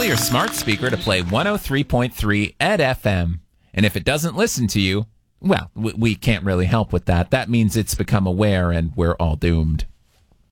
your smart speaker to play 103.3 at FM. And if it doesn't listen to you, well, we can't really help with that. That means it's become aware and we're all doomed.